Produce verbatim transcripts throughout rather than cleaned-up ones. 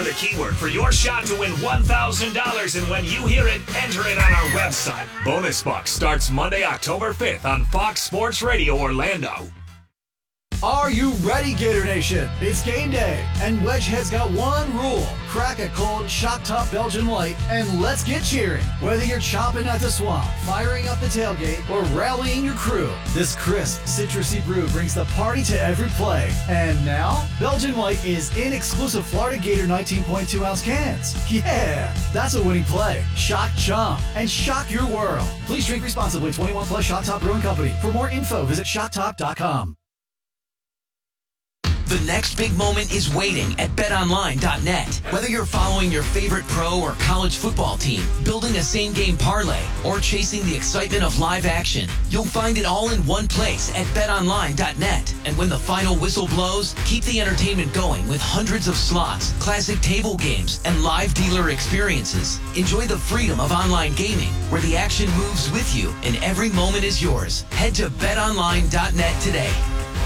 the keyword for your shot to win one thousand dollars, and when you hear it, enter it on our website. Bonus Bucks starts Monday, October fifth on Fox Sports Radio Orlando. Are you ready, Gator Nation? It's game day, and Wedgehead's got one rule. Crack a cold, shock-top Belgian Light, and let's get cheering. Whether you're chomping at the swamp, firing up the tailgate, or rallying your crew, this crisp, citrusy brew brings the party to every play. And now, Belgian Light is in exclusive Florida Gator nineteen point two ounce cans. Yeah, that's a winning play. Shock chomp and shock your world. Please drink responsibly. twenty-one plus Shock Top Brewing Company. For more info, visit shock top dot com. The next big moment is waiting at bet online dot net. Whether you're following your favorite pro or college football team, building a same-game parlay, or chasing the excitement of live action, you'll find it all in one place at bet online dot net. And when the final whistle blows, keep the entertainment going with hundreds of slots, classic table games, and live dealer experiences. Enjoy the freedom of online gaming, where the action moves with you and every moment is yours. Head to bet online dot net today.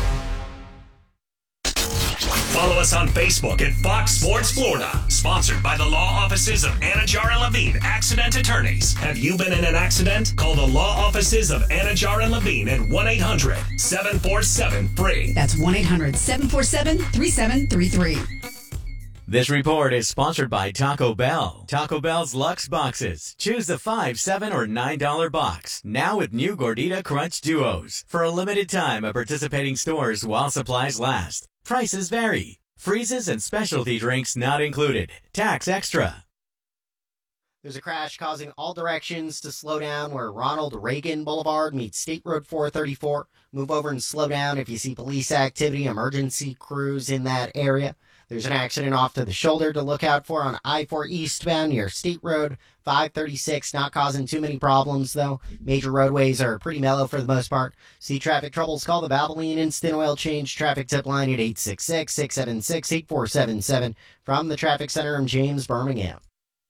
Follow us on Facebook at Fox Sports Florida. Sponsored by the law offices of Anajar and Levine, accident attorneys. Have you been in an accident? Call the law offices of Anajar and Levine at one eight hundred seven four seven free. That's one eight hundred seven four seven three seven three three. This report is sponsored by Taco Bell. Taco Bell's Luxe Boxes. Choose the five, seven, or nine dollar box. Now with new Gordita Crunch Duos. For a limited time at participating stores while supplies last. Prices vary. Freezes and specialty drinks not included. Tax extra. There's a crash causing all directions to slow down where Ronald Reagan Boulevard meets State Road four thirty-four. Move over and slow down if you see police activity, emergency crews in that area. There's an accident off to the shoulder to look out for on I four eastbound near State Road five thirty-six. Not causing too many problems, though. Major roadways are pretty mellow for the most part. See traffic troubles, call the Valvoline Instant Oil Change traffic tip line at eight six six, six seven six, eight four seven seven. From the Traffic Center in James, Birmingham.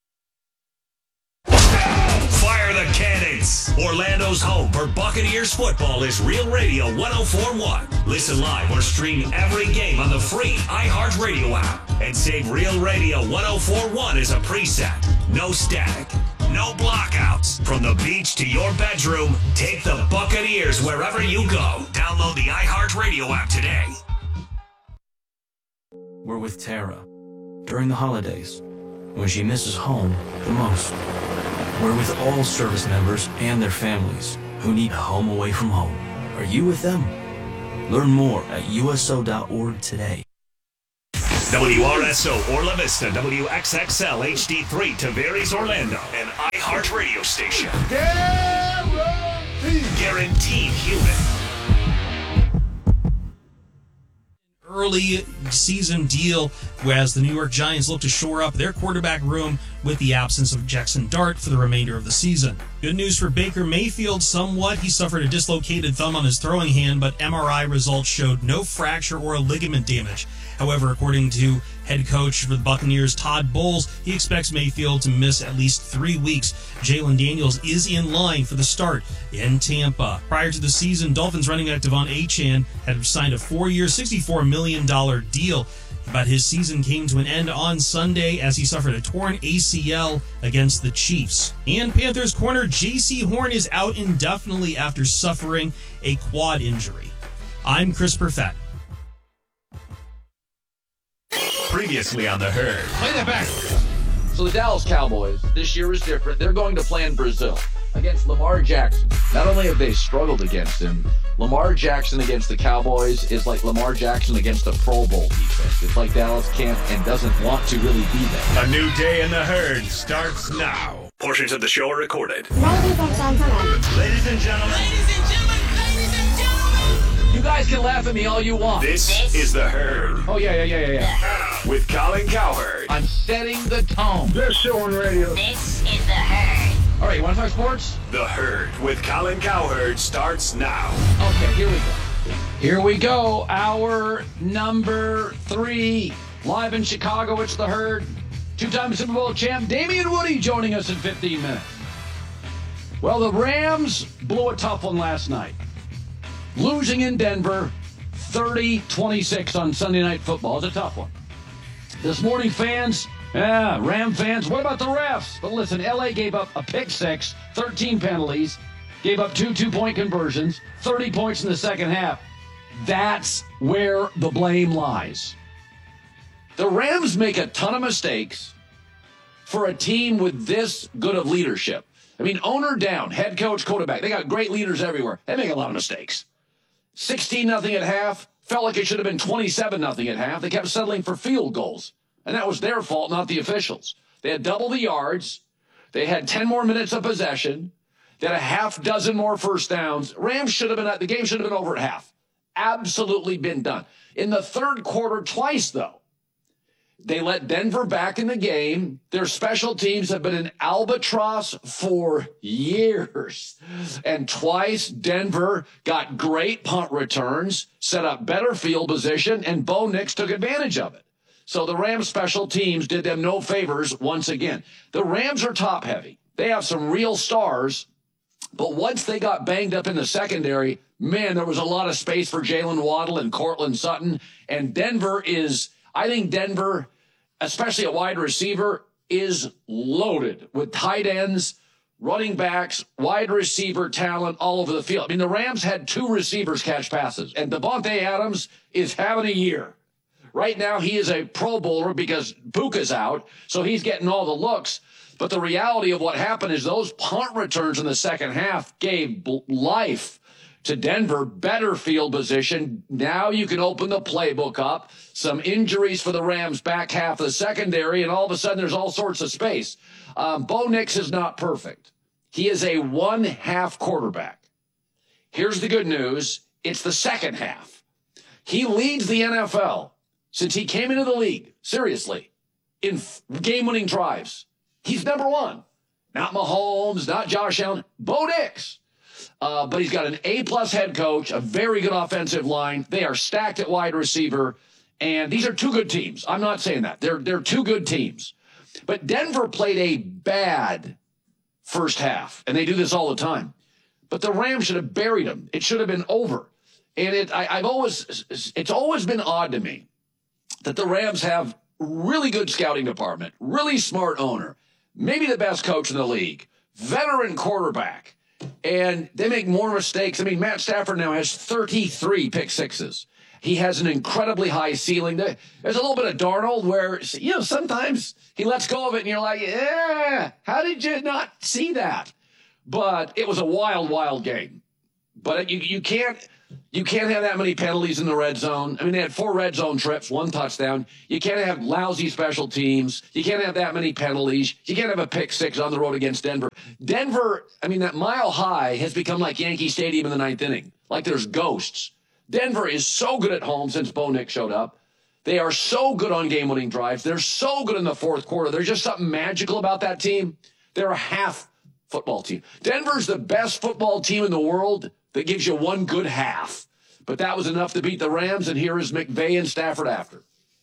Fire the cannons! Orlando's home for Buccaneers football is Real Radio one oh four point one. Listen live or stream every game on the free iHeartRadio app. And save Real Radio one oh four point one as a preset. No static. No blockouts. From the beach to your bedroom, take the Buccaneers wherever you go. Download the iHeartRadio app today. We're with Tara during the holidays, when she misses home the most. We're with all service members and their families who need a home away from home. Are you with them? Learn more at U S O dot org today. W R S O Orla Vista, W X X L H D three, Tavares Orlando, an iHeart radio station. Guaranteed. Guaranteed human. Early season deal, whereas the New York Giants look to shore up their quarterback room with the absence of Jackson Dart for the remainder of the season. Good news for Baker Mayfield somewhat. He suffered a dislocated thumb on his throwing hand, but M R I results showed no fracture or ligament damage. However, according to head coach for the Buccaneers, Todd Bowles, he expects Mayfield to miss at least three weeks. Jalen Daniels is in line for the start in Tampa. Prior to the season, Dolphins running back Devon Achane had signed a four-year, sixty-four million dollars deal. But his season came to an end on Sunday as he suffered a torn A C L against the Chiefs. And Panthers corner J C Horn is out indefinitely after suffering a quad injury. I'm Chris Perfett. Previously on The Herd. Play that back. So the Dallas Cowboys this year is different. They're going to play in Brazil against Lamar Jackson. Not only have they struggled against him, Lamar Jackson against the Cowboys is like Lamar Jackson against a Pro Bowl defense. It's like Dallas can't and doesn't want to really be there. A new day in The Herd starts now. Portions of the show are recorded. Ladies and gentlemen. Ladies and gentlemen. Ladies and gentlemen. Ladies and gentlemen. You guys can laugh at me all you want. This, this is The Herd. Oh, yeah, yeah, yeah, yeah, yeah. With Colin Cowherd. I'm setting the tone. Best show on radio. This is The Herd. All right, you want to talk sports? The Herd with Colin Cowherd starts now. Okay, here we go. Here we go. Hour number three. Live in Chicago, it's The Herd. Two-time Super Bowl champ Damian Woody joining us in fifteen minutes. Well, the Rams blew a tough one last night. Losing in Denver, thirty twenty-six on Sunday Night Football. It's a tough one. This morning, fans, yeah, Ram fans, what about the refs? But listen, L A gave up a pick six, thirteen penalties, gave up two two-point conversions, thirty points in the second half. That's where the blame lies. The Rams make a ton of mistakes for a team with this good of leadership. I mean, owner down, head coach, quarterback. They got great leaders everywhere. They make a lot of mistakes. sixteen nothing at half. Felt like it should have been twenty-seven nothing at half. They kept settling for field goals. And that was their fault, not the officials. They had double the yards. They had ten more minutes of possession. They had a half dozen more first downs. Rams should have been, the game should have been over at half. Absolutely been done. In the third quarter, twice, though, they let Denver back in the game. Their special teams have been an albatross for years. And twice, Denver got great punt returns, set up better field position, and Bo Nix took advantage of it. So the Rams special teams did them no favors once again. The Rams are top heavy. They have some real stars, but once they got banged up in the secondary, man, there was a lot of space for Jalen Waddle and Cortland Sutton. And Denver is, I think Denver, especially a wide receiver, is loaded with tight ends, running backs, wide receiver talent all over the field. I mean, the Rams had two receivers catch passes, and Devontae Adams is having a year. Right now, he is a Pro Bowler because Puka's out, so he's getting all the looks. But the reality of what happened is those punt returns in the second half gave life to Denver, better field position. Now you can open the playbook up. Some injuries for the Rams back half of the secondary, and all of a sudden there's all sorts of space. Um, Bo Nix is not perfect. He is a one-half quarterback. Here's the good news. It's the second half. He leads the N F L since he came into the league, seriously, in game-winning drives. He's number one. Not Mahomes, not Josh Allen, Bo Nix. Uh, but he's got an A-plus head coach, a very good offensive line. They are stacked at wide receiver, and these are two good teams. I'm not saying that. They're, they're two good teams. But Denver played a bad first half, and they do this all the time. But the Rams should have buried them. It should have been over. And it, I, I've always, it's always been odd to me that the Rams have really good scouting department, really smart owner, maybe the best coach in the league, veteran quarterback, and they make more mistakes. I mean, Matt Stafford now has thirty-three pick sixes. He has an incredibly high ceiling. There's a little bit of Darnold where, you know, sometimes he lets go of it and you're like, yeah, how did you not see that? But it was a wild, wild game. But you, you can't... You can't have that many penalties in the red zone. I mean, they had four red zone trips, one touchdown. You can't have lousy special teams. You can't have that many penalties. You can't have a pick six on the road against Denver. Denver, I mean, that mile high has become like Yankee Stadium in the ninth inning, like there's ghosts. Denver is so good at home since Bo Nix showed up. They are so good on game-winning drives. They're so good in the fourth quarter. There's just something magical about that team. They're a half football team. Denver's the best football team in the world that gives you one good half. But that was enough to beat the Rams, and here is McVay and Stafford after.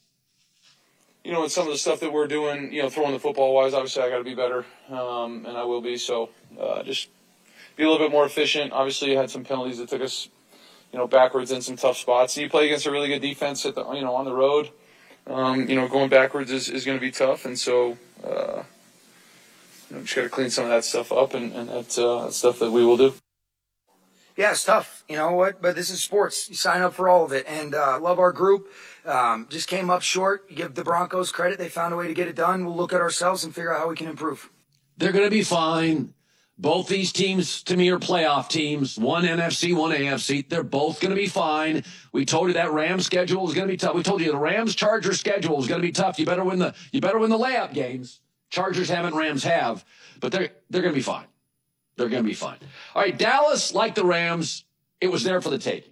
You know, and some of the stuff that we're doing, you know, throwing the football-wise, obviously I got to be better, um, and I will be. So uh, just be a little bit more efficient. Obviously, you had some penalties that took us, you know, backwards in some tough spots. And you play against a really good defense at the, you know, on the road. Um, you know, going backwards is, is going to be tough, and so uh, you know, just got to clean some of that stuff up, and, and that's uh, stuff that we will do. Yeah, it's tough. You know what? But this is sports. You sign up for all of it. And uh, love our group. Um, just came up short. You give the Broncos credit. They found a way to get it done. We'll look at ourselves and figure out how we can improve. They're going to be fine. Both these teams, to me, are playoff teams. One N F C, one A F C. They're both going to be fine. We told you that Rams schedule is going to be tough. We told you the Rams-Chargers schedule is going to be tough. You better win the you better win the layup games. Chargers haven't, Rams have. But they're they're going to be fine. They're going to be fine. All right, Dallas, like the Rams, it was there for the taking.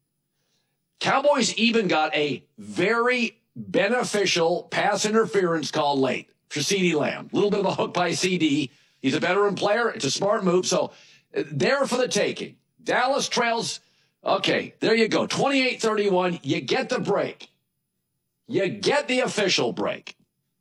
Cowboys even got a very beneficial pass interference call late for CeeDee Lamb. A little bit of a hook by C D. He's a veteran player. It's a smart move. So there for the taking. Dallas trails. Okay, there you go. twenty-eight thirty-one. You get the break. You get the official break.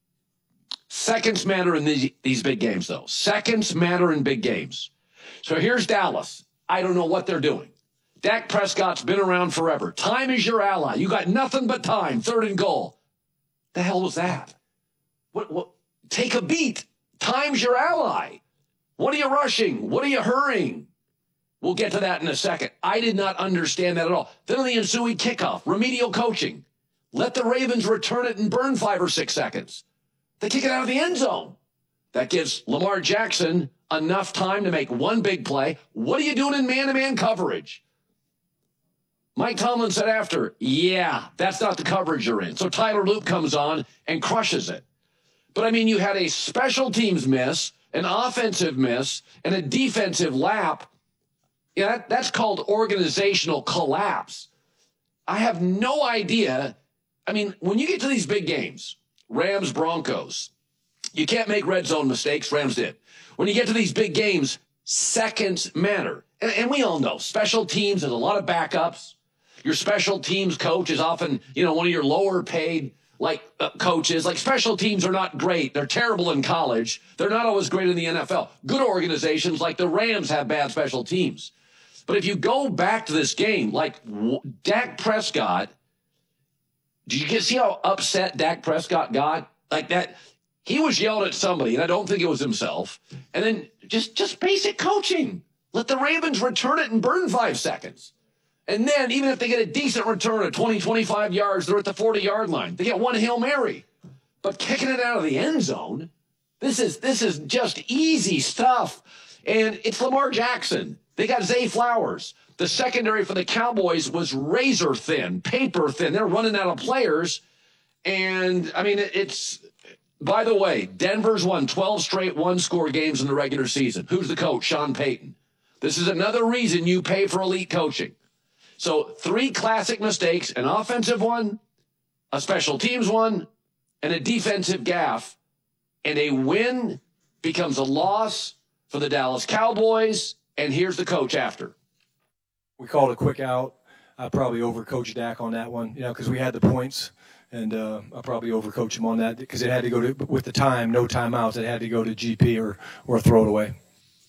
Seconds matter in these, these big games, though. Seconds matter in big games. So here's Dallas. I don't know what they're doing. Dak Prescott's been around forever. Time is your ally. You got nothing but time. Third and goal. The hell was that? What? What? Take a beat. Time's your ally. What are you rushing? What are you hurrying? We'll get to that in a second. I did not understand that at all. Then on the ensuing kickoff, remedial coaching. Let the Ravens return it and burn five or six seconds. They kick it out of the end zone. That gives Lamar Jackson enough time to make one big play. What are you doing in man-to-man coverage? Mike Tomlin said after, yeah, that's not the coverage you're in. So Tyler Loop comes on and crushes it. But, I mean, you had a special teams miss, an offensive miss, and a defensive lap. Yeah, that, that's called organizational collapse. I have no idea. I mean, when you get to these big games, Rams, Broncos, you can't make red zone mistakes. Rams did. When you get to these big games, seconds matter. And, and we all know special teams, there's a lot of backups. Your special teams coach is often, you know, one of your lower paid like uh, coaches. Like special teams are not great. They're terrible in college. They're not always great in the N F L. Good organizations like the Rams have bad special teams. But if you go back to this game, like w- Dak Prescott, did you get, see how upset Dak Prescott got? Like that, he was yelling at somebody, and I don't think it was himself. And then just, just basic coaching. Let the Ravens return it and burn five seconds. And then even if they get a decent return of twenty, twenty-five yards, they're at the forty-yard line. They get one Hail Mary. But kicking it out of the end zone, this is this is just easy stuff. And it's Lamar Jackson. They got Zay Flowers. The secondary for the Cowboys was razor thin, paper thin. They're running out of players. And, I mean, it's, by the way, Denver's won twelve straight one-score games in the regular season. Who's the coach? Sean Payton. This is another reason you pay for elite coaching. So three classic mistakes, an offensive one, a special teams one, and a defensive gaffe. And a win becomes a loss for the Dallas Cowboys. And here's the coach after. We called a quick out. I probably overcoached Dak on that one, you know, because we had the points. And uh, I probably overcoached him on that because it had to go to, with the time, no timeouts, it had to go to G P or, or throw it away.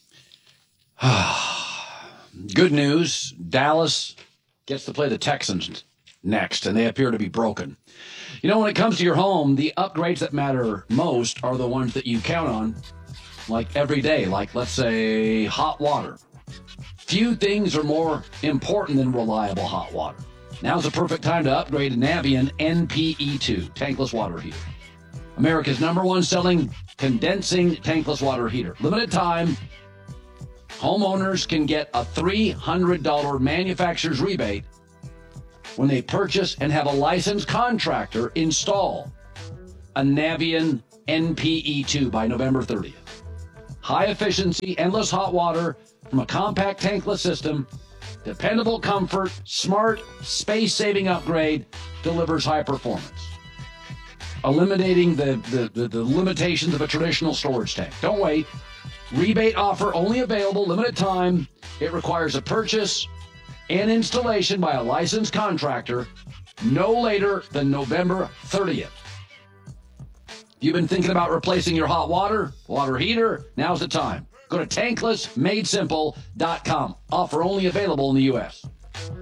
Good news. Dallas gets to play the Texans next, and they appear to be broken. You know, when it comes to your home, the upgrades that matter most are the ones that you count on, like every day, like, let's say, hot water. Few things are more important than reliable hot water. Now's the perfect time to upgrade to Navien N P E two tankless water heater. America's number one selling condensing tankless water heater. Limited time, homeowners can get a three hundred dollars manufacturer's rebate when they purchase and have a licensed contractor install a Navien N P E two by November thirtieth. High efficiency, endless hot water from a compact tankless system. Dependable comfort, smart, space-saving upgrade, delivers high performance. Eliminating the, the, the, the limitations of a traditional storage tank. Don't wait. Rebate offer only available, limited time. It requires a purchase and installation by a licensed contractor no later than November thirtieth. You've been thinking about replacing your hot water, water heater? Now's the time. Go to tankless made simple dot com. Offer only available in the U S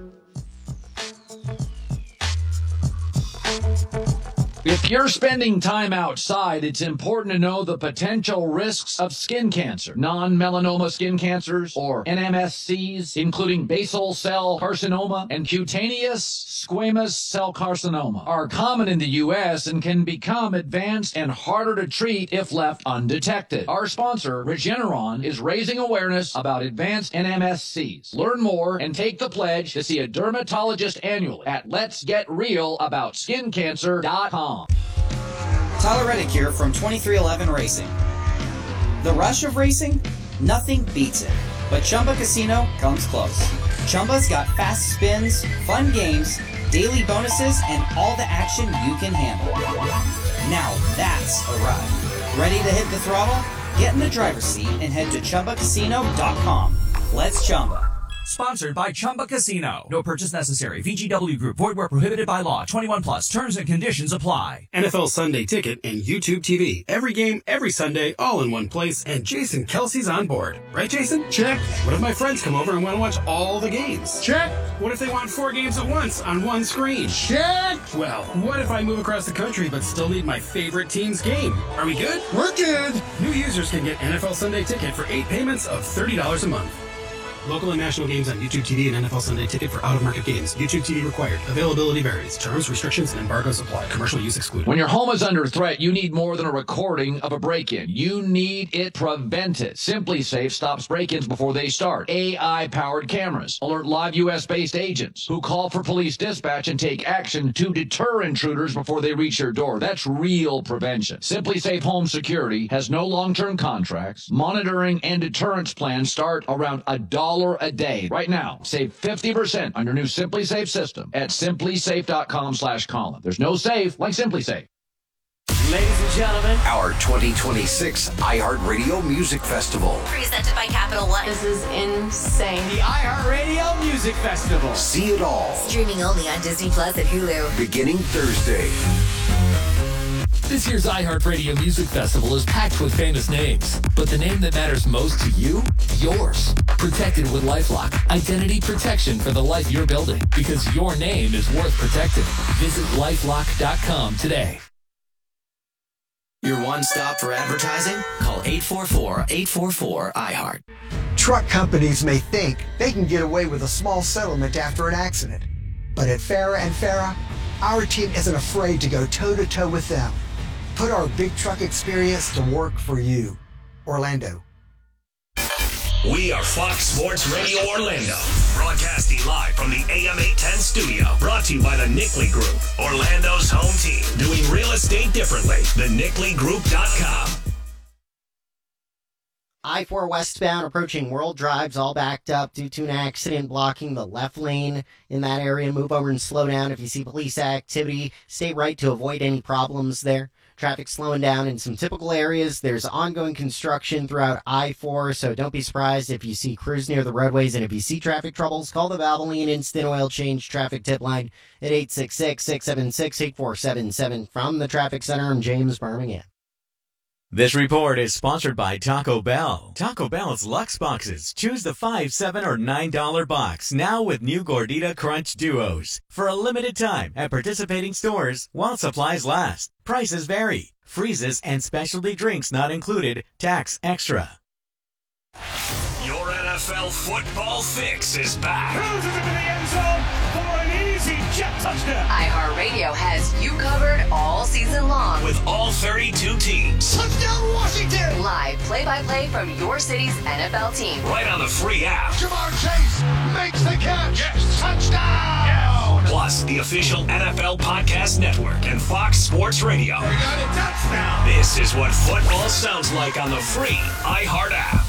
If you're spending time outside, it's important to know the potential risks of skin cancer. Non-melanoma skin cancers, or N M S Cs, including basal cell carcinoma and cutaneous squamous cell carcinoma, are common in the U S and can become advanced and harder to treat if left undetected. Our sponsor, Regeneron, is raising awareness about advanced N M S Cs. Learn more and take the pledge to see a dermatologist annually at lets get real about skin cancer dot com. Tyler Reddick here from twenty-three eleven Racing. The rush of racing? Nothing beats it. But Chumba Casino comes close. Chumba's got fast spins, fun games, daily bonuses, and all the action you can handle. Now that's a ride. Ready to hit the throttle? Get in the driver's seat and head to Chumba Casino dot com. Let's Chumba. Sponsored by Chumba Casino. No purchase necessary. V G W Group. Void where prohibited by law. twenty-one plus. Terms and conditions apply. N F L Sunday Ticket and YouTube T V. Every game, every Sunday, all in one place. And Jason Kelsey's on board. Right, Jason? Check. What if my friends come over and want to watch all the games? Check. What if they want four games at once on one screen? Check. Well, what if I move across the country but still need my favorite team's game? Are we good? We're good. New users can get N F L Sunday Ticket for eight payments of thirty dollars a month. Local and national games on YouTube T V and N F L Sunday Ticket for out-of-market games. YouTube T V required. Availability varies. Terms, restrictions, and embargoes apply. Commercial use excluded. When your home is under threat, you need more than a recording of a break-in. You need it prevented. SimpliSafe stops break-ins before they start. A I-powered cameras alert live U S-based agents who call for police dispatch and take action to deter intruders before they reach your door. That's real prevention. SimpliSafe Home Security has no long-term contracts. Monitoring and deterrence plans start around a dollar a day. Right now, save fifty percent on your new SimpliSafe system at simplisafe.com slash Colin. There's no safe like SimpliSafe. Ladies and gentlemen, our twenty twenty-six iHeartRadio Music Festival. Presented by Capital One. This is insane. The iHeartRadio Music Festival. See it all. Streaming only on Disney Plus and Hulu. Beginning Thursday. This year's iHeartRadio Music Festival is packed with famous names, but the name that matters most to you? Yours. Protected with LifeLock. Identity protection for the life you're building, because your name is worth protecting. Visit lifelock dot com today. Your one stop for advertising? Call eight four four, eight four four, I heart. Truck companies may think they can get away with a small settlement after an accident. But at Farah and Farah, our team isn't afraid to go toe-to-toe with them. Put our big truck experience to work for you. Orlando. We are Fox Sports Radio Orlando, broadcasting live from the A M eight ten studio. Brought to you by the Nickley Group, Orlando's home team. Doing real estate differently. the nickley group dot com. I four westbound approaching World Drive's all backed up due to an accident blocking the left lane in that area. Move over and slow down if you see police activity. Stay right to avoid any problems there. Traffic slowing down in some typical areas. There's ongoing construction throughout I four, so don't be surprised if you see crews near the roadways. And if you see traffic troubles, call the Valvoline Instant Oil Change traffic tip line at eight six six, six seven six, eight four seven seven. From the Traffic Center, I'm James Birmingham. This report is sponsored by Taco Bell. Taco Bell's Lux Boxes. Choose the five, seven, or nine dollar box. Now with new Gordita Crunch Duos. For a limited time at participating stores while supplies last. Prices vary. Freezes and specialty drinks not included. Tax extra. Your N F L football fix is back. Cruises into the end zone for an easy jet touchdown. iHeartRadio has you covered all season long. With all thirty-two teams. Touchdown Washington! Live play-by-play from your city's N F L team. Right on the free app. Jamar Chase makes the catch. Yes. Touchdown! Yes. Plus, the official N F L Podcast Network and Fox Sports Radio. We got a touchdown. This is what football sounds like on the free iHeart app.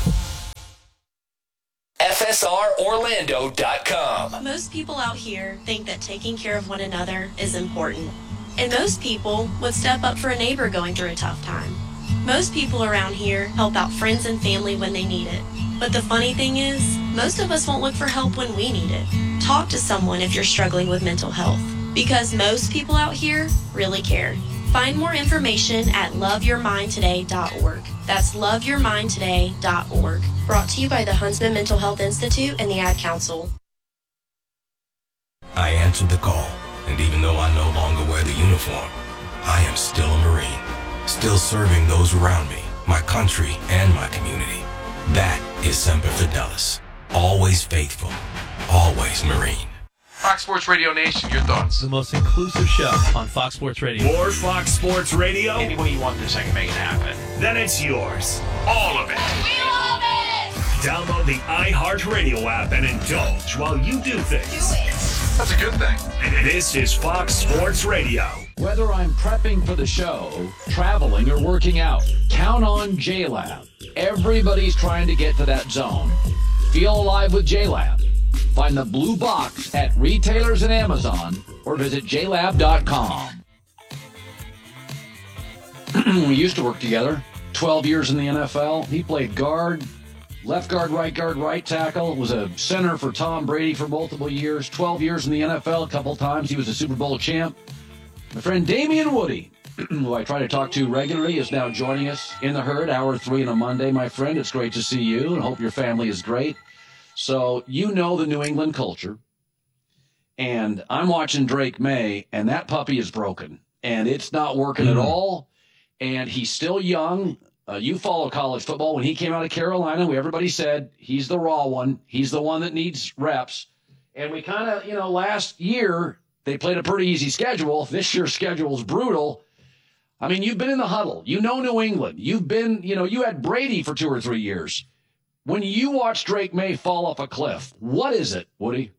F S R Orlando dot com. Most people out here think that taking care of one another is important. And most people would step up for a neighbor going through a tough time. Most people around here help out friends and family when they need it. But the funny thing is, most of us won't look for help when we need it. Talk to someone if you're struggling with mental health. Because most people out here really care. Find more information at love your mind today dot org. That's love your mind today dot org. Brought to you by the Huntsman Mental Health Institute and the Ad Council. I answered the call, and even though I no longer wear the uniform, I am still a Marine, still serving those around me, my country, and my community. That is Semper Fidelis. Always faithful, always Marine. Fox Sports Radio Nation, your thoughts? The most inclusive show on Fox Sports Radio. More Fox Sports Radio? Any way you want this, I can make it happen. Then it's yours. All of it. We love it! Download the iHeartRadio app and indulge while you do things. Do it! That's a good thing. And this is Fox Sports Radio. Whether I'm prepping for the show, traveling, or working out, count on J-Lab. Everybody's trying to get to that zone. Feel alive with J-Lab. Find the blue box at retailers and Amazon or visit j lab dot com. We used to work together. twelve years in the N F L. He played guard. Left guard, right guard, right tackle. Was a center for Tom Brady for multiple years. twelve years in the N F L. A couple times he was a Super Bowl champ. My friend Damian Woody, who I try to talk to regularly, is now joining us in the herd, hour three on a Monday, my friend. It's great to see you, and hope your family is great. So you know the New England culture, and I'm watching Drake May, and that puppy is broken, and it's not working mm. at all, and he's still young. Uh, you follow college football. When he came out of Carolina, we, everybody said he's the raw one. He's the one that needs reps. And we kind of, you know, last year they played a pretty easy schedule. This year's schedule is brutal. I mean, you've been in the huddle. You know New England. You've been, you know, you had Brady for two or three years. When you watch Drake May fall off a cliff, what is it, Woody?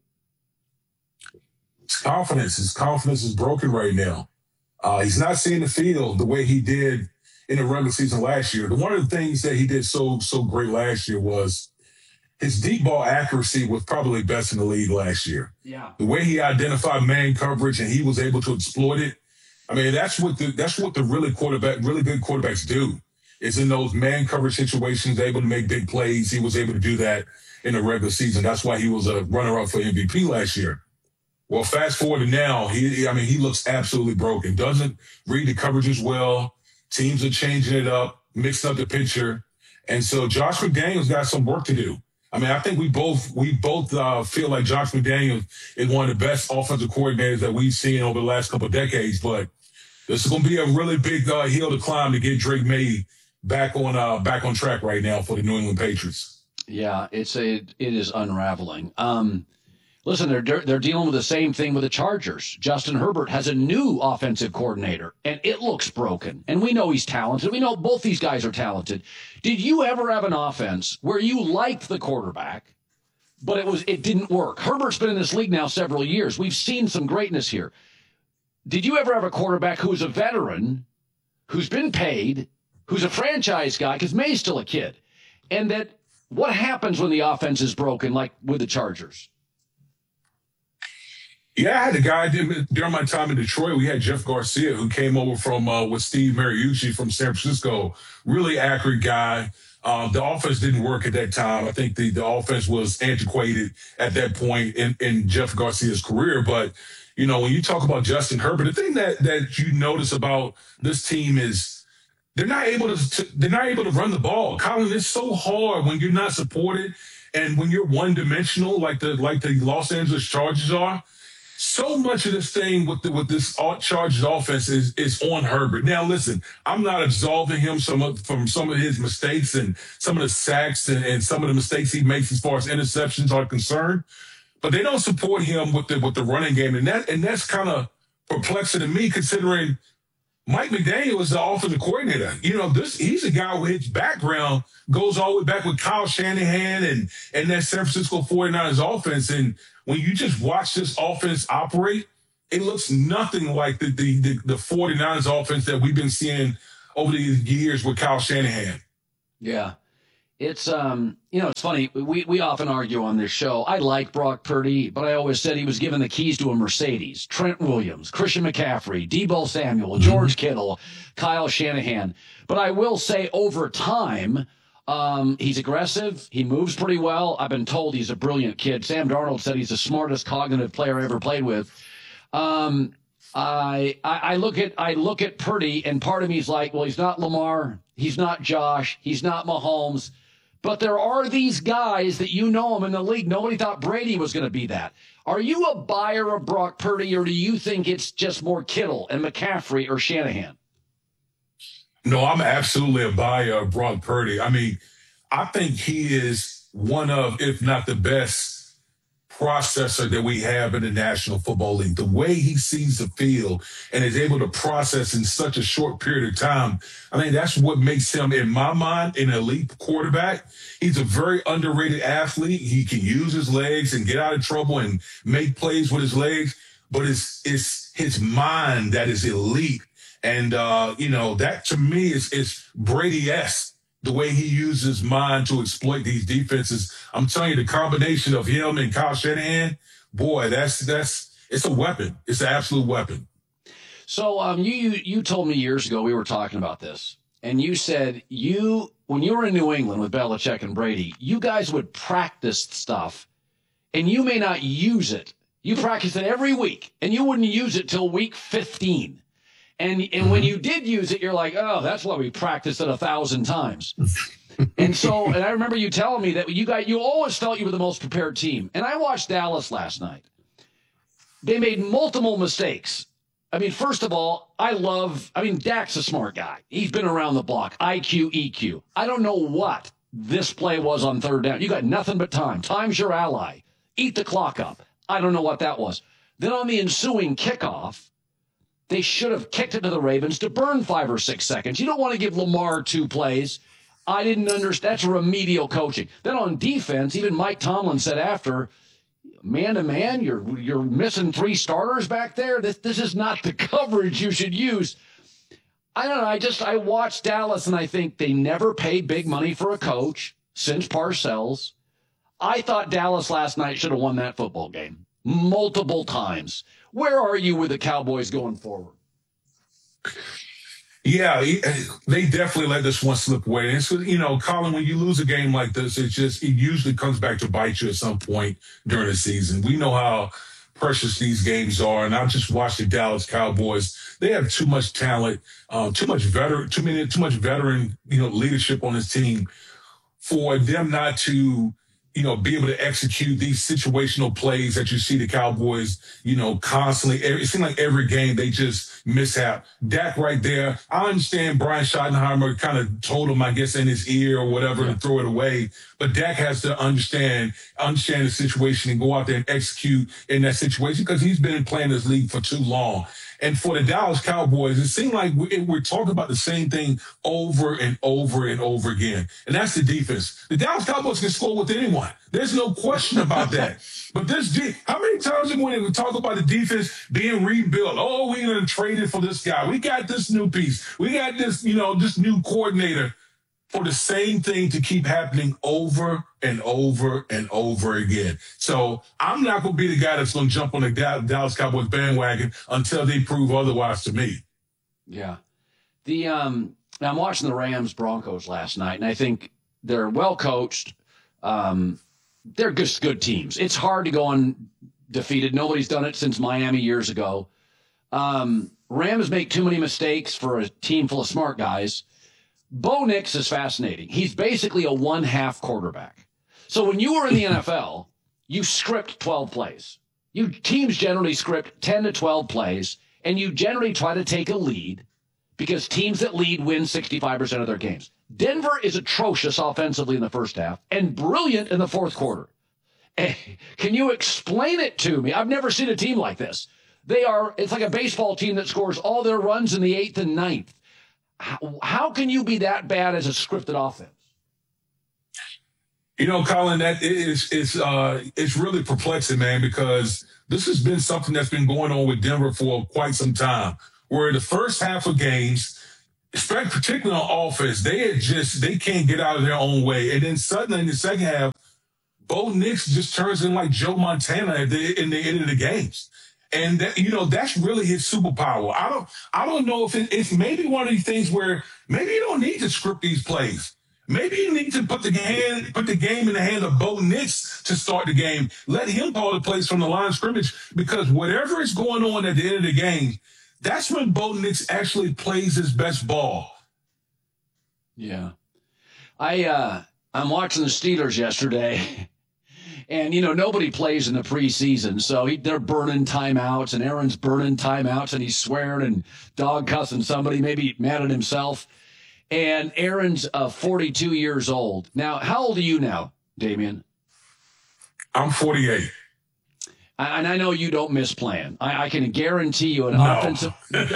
His confidence. His confidence is broken right now. Uh, he's not seeing the field the way he did in the regular season last year. One of the things that he did so, so great last year was his deep ball accuracy was probably best in the league last year. Yeah. The way he identified man coverage and he was able to exploit it. I mean, that's what the, that's what the really quarterback, really good quarterbacks do, is in those man coverage situations, able to make big plays. He was able to do that in the regular season. That's why he was a runner-up for M V P last year. Well, fast forward to now, he, I mean, he looks absolutely broken. Doesn't read the coverages well. Teams are changing it up, mixing up the picture. And so Josh McDaniels got some work to do. I mean, I think we both we both uh, feel like Josh McDaniels is one of the best offensive coordinators that we've seen over the last couple of decades. But this is going to be a really big uh, hill to climb to get Drake May back on uh, back on track right now for the New England Patriots. Yeah, it's a it is unraveling. Um, Listen, they're they're dealing with the same thing with the Chargers. Justin Herbert has a new offensive coordinator, and it looks broken. And we know he's talented. We know both these guys are talented. Did you ever have an offense where you liked the quarterback, but it was it didn't work? Herbert's been in this league now several years. We've seen some greatness here. Did you ever have a quarterback who's a veteran, who's been paid, who's a franchise guy, because May's still a kid, and that what happens when the offense is broken, like with the Chargers? Yeah, I had a guy during my time in Detroit. We had Jeff Garcia, who came over from uh, with Steve Mariucci from San Francisco. Really accurate guy. Um, the offense didn't work at that time. I think the, the offense was antiquated at that point in, in Jeff Garcia's career. But, you know, when you talk about Justin Herbert, the thing that, that you notice about this team is they're not able to, to they're not able to run the ball. Colin, it's so hard when you're not supported and when you're one dimensional like the like the Los Angeles Chargers are. So much of this thing with the, with this Chargers offense is is on Herbert. Now, listen, I'm not absolving him some of, from some of his mistakes and some of the sacks and, and some of the mistakes he makes as far as interceptions are concerned, but they don't support him with the with the running game, and that and that's kind of perplexing to me, considering Mike McDaniel is the offensive coordinator. You know, this he's a guy with his background goes all the way back with Kyle Shanahan and and that San Francisco forty-niners offense. And when you just watch this offense operate, it looks nothing like the the the, the forty-niners offense that we've been seeing over the years with Kyle Shanahan. Yeah. It's, um, you know, it's funny. We, we often argue on this show. I like Brock Purdy, but I always said he was given the keys to a Mercedes. Trent Williams, Christian McCaffrey, Deebo Samuel, George Kittle, Kyle Shanahan. But I will say over time, um, he's aggressive. He moves pretty well. I've been told he's a brilliant kid. Sam Darnold said he's the smartest cognitive player I ever played with. Um, I, I, I look at, I look at Purdy, and part of me is like, well, he's not Lamar. He's not Josh. He's not Mahomes. But there are these guys that you know them in the league. Nobody thought Brady was going to be that. Are you a buyer of Brock Purdy, or do you think it's just more Kittle and McCaffrey or Shanahan? No, I'm absolutely a buyer of Brock Purdy. I mean, I think he is one of, if not the best processor that we have in the National Football League. The way he sees the field and is able to process in such a short period of time, I think that's what makes him, in my mind, an elite quarterback. He's a very underrated athlete. He can use his legs and get out of trouble and make plays with his legs, but it's, it's his mind that is elite. And, uh, you know, that to me is, is Brady-esque. The way he uses mind to exploit these defenses. I'm telling you, the combination of him and Kyle Shanahan, boy, that's that's it's a weapon. It's an absolute weapon. So um, you, you you told me years ago, we were talking about this, and you said you, when you were in New England with Belichick and Brady, you guys would practice stuff, and you may not use it. You practice it every week, and you wouldn't use it till week fifteen. And and when you did use it, you're like, oh, that's why we practiced it a thousand times. And so, and I remember you telling me that you got, you always felt you were the most prepared team. And I watched Dallas last night. They made multiple mistakes. I mean, first of all, I love, I mean, Dak's a smart guy. He's been around the block. I Q, E Q. I don't know what this play was on third down. You got nothing but time. Time's your ally. Eat the clock up. I don't know what that was. Then on the ensuing kickoff, they should have kicked it to the Ravens to burn five or six seconds. You don't want to give Lamar two plays. I didn't understand. That's remedial coaching. Then on defense, even Mike Tomlin said after, man to man, you're you're missing three starters back there. This this is not the coverage you should use. I don't know. I just I watched Dallas and I think they never paid big money for a coach since Parcells. I thought Dallas last night should have won that football game multiple times. Where are you with the Cowboys going forward? Yeah, they definitely let this one slip away. And so, you know, Colin, when you lose a game like this, it just, it usually comes back to bite you at some point during the season. We know how precious these games are. And I just watched the Dallas Cowboys. They have too much talent, um, too much veteran, too many, too much veteran, you know, leadership on this team for them not to, you know, be able to execute these situational plays that you see the Cowboys, you know, constantly. It seems like every game they just mishap. Dak right there. I understand Brian Schottenheimer kind of told him, I guess, in his ear or whatever yeah. to throw it away. But Dak has to understand, understand the situation and go out there and execute in that situation because he's been playing this league for too long. And for the Dallas Cowboys, it seemed like we're talking about the same thing over and over and over again. And that's the defense. The Dallas Cowboys can score with anyone. There's no question about that. But this, de- how many times when we talk about the defense being rebuilt? Oh, we're going to trade it for this guy. We got this new piece. We got this, you know, this new coordinator. For the same thing to keep happening over and over and over again. So I'm not going to be the guy that's going to jump on the Dallas Cowboys bandwagon until they prove otherwise to me. Yeah. The um, I'm watching the Rams Broncos last night, and I think they're well coached. Um, they're just good teams. It's hard to go undefeated. Nobody's done it since Miami years ago. Um, Rams make too many mistakes for a team full of smart guys. Bo Nix is fascinating. He's basically a one-half quarterback. So when you were in the N F L, you script twelve plays. You teams generally script ten to twelve plays, and you generally try to take a lead because teams that lead win sixty-five percent of their games. Denver is atrocious offensively in the first half and brilliant in the fourth quarter. Can you explain it to me? I've never seen a team like this. They are, it's like a baseball team that scores all their runs in the eighth and ninth. How, how can you be that bad as a scripted offense? You know, Colin, that is it's uh it's really perplexing, man, because this has been something that's been going on with Denver for quite some time. Where the first half of games, particularly on offense, they had just they can't get out of their own way, and then suddenly in the second half, Bo Nix just turns in like Joe Montana at the, in the end of the games. And that, you know, that's really his superpower. I don't, I don't know if it, it's maybe one of these things where maybe you don't need to script these plays. Maybe you need to put the game, put the game in the hand of Bo Nix to start the game. Let him call the plays from the line of scrimmage because whatever is going on at the end of the game, that's when Bo Nix actually plays his best ball. Yeah, I, uh, I'm watching the Steelers yesterday. And, you know, nobody plays in the preseason, so he, they're burning timeouts, and Aaron's burning timeouts, and he's swearing and dog cussing somebody, maybe mad at himself. And Aaron's uh, forty-two years old. Now, how old are you now, Damian? I'm forty-eight. And I know you don't miss playing. I, I can guarantee you an no. offensive.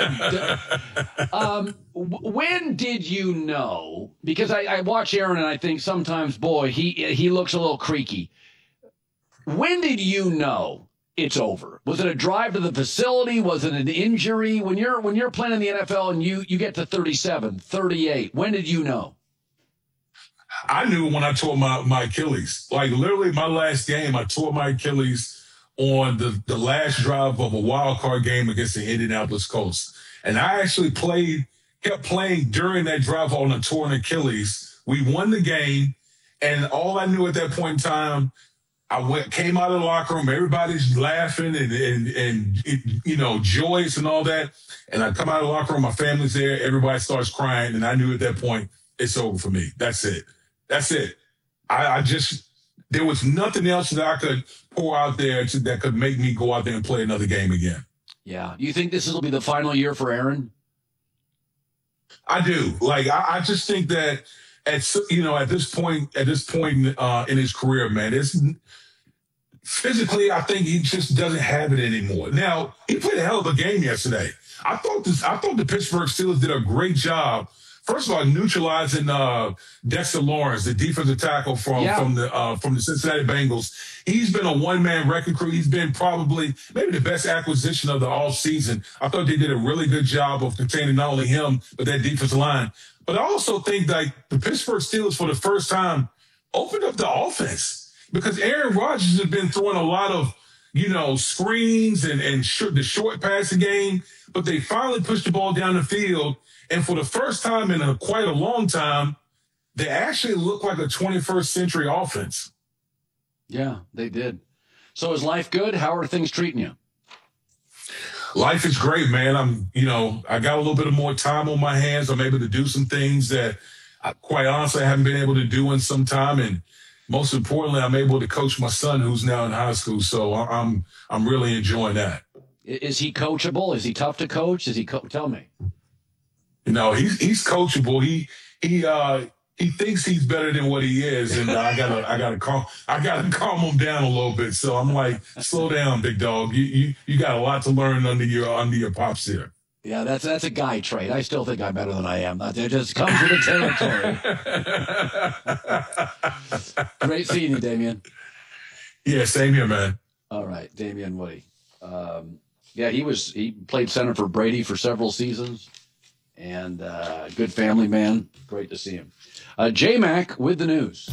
um, when did you know? Because I, I watch Aaron, and I think sometimes, boy, he he looks a little creaky. When did you know it's over? Was it a drive to the facility? Was it an injury? When you're when you're playing in the N F L and you, you get to thirty-seven, thirty-eight, when did you know? I knew when I tore my, my Achilles. Like literally my last game, I tore my Achilles on the, the last drive of a wild card game against the Indianapolis Colts. And I actually played kept playing during that drive on a torn Achilles. We won the game, and all I knew at that point in time, I went, came out of the locker room, everybody's laughing and, and, and it, you know, joyous and all that. And I come out of the locker room, my family's there, everybody starts crying, and I knew at that point, it's over for me. That's it. That's it. I, I just, there was nothing else that I could pour out there to, that could make me go out there and play another game again. Yeah. You think this will be the final year for Aaron? I do. Like, I, I just think that at, you know, at this point, at this point uh, in his career, man, it's physically, I think he just doesn't have it anymore. Now, he played a hell of a game yesterday. I thought this, I thought the Pittsburgh Steelers did a great job. First of all, neutralizing uh, Dexter Lawrence, the defensive tackle from Yeah. from the uh, from the Cincinnati Bengals. He's been a one-man wrecking crew. He's been probably maybe the best acquisition of the offseason. I thought they did a really good job of containing not only him, but that defensive line. But I also think like the Pittsburgh Steelers, for the first time, opened up the offense because Aaron Rodgers has been throwing a lot of, you know, screens and, and sh- the short passing game, but they finally pushed the ball down the field. And for the first time in a, quite a long time, they actually look like a twenty-first century offense. Yeah, they did. So is life good? How are things treating you? Life is great, man. I'm, you know, I got a little bit of more time on my hands. I'm able to do some things that I, quite honestly, I haven't been able to do in some time. And most importantly, I'm able to coach my son who's now in high school. So I- I'm, I'm really enjoying that. I- Is he coachable? Is he tough to coach? Is he, co- tell me. You know, he's, he's coachable. He, he, uh, he thinks he's better than what he is. And I gotta, I gotta calm, I gotta calm him down a little bit. So I'm like, slow down, big dog. You, you, you got a lot to learn under your, under your pops here. Yeah, that's that's a guy trait. I still think I'm better than I am. That it just comes with the territory. Great seeing you, Damian. Yeah, same here, man. All right, Damian Woody. Um, yeah, he was he played center for Brady for several seasons, and uh, good family man. Great to see him. Uh, J-Mac with the news.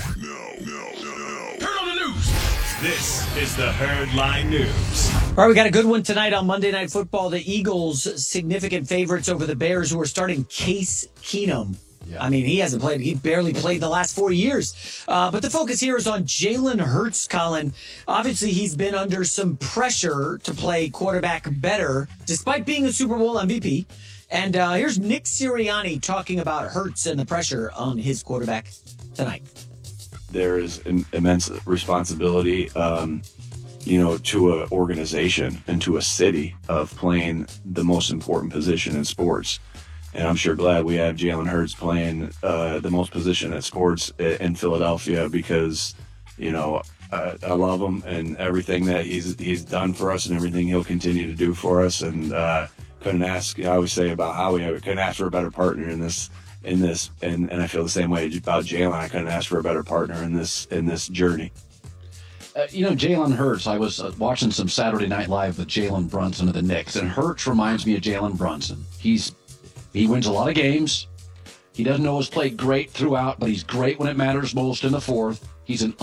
Turn on the news. This is the Herd Line News. All right, we got a good one tonight on Monday Night Football. The Eagles, significant favorites over the Bears, who are starting Case Keenum. Yeah. I mean, he hasn't played. He barely played the last four years. Uh, but the focus here is on Jalen Hurts, Colin. Obviously, he's been under some pressure to play quarterback better, despite being a Super Bowl M V P. And uh, here's Nick Sirianni talking about Hurts and the pressure on his quarterback tonight. There is an immense responsibility, um, you know, to an organization and to a city of playing the most important position in sports. And I'm sure glad we have Jalen Hurts playing uh, the most position at sports in Philadelphia because, you know, I, I love him and everything that he's he's done for us and everything he'll continue to do for us. And uh, couldn't ask, I always say about Howie, I couldn't ask for a better partner in this. In this, and, and I feel the same way about Jalen. I couldn't ask for a better partner in this in this journey. Uh, you know, Jalen Hurts, I was uh, watching some Saturday Night Live with Jalen Brunson of the Knicks, and Hurts reminds me of Jalen Brunson. He's He wins a lot of games. He doesn't always play great throughout, but he's great when it matters most in the fourth. He's an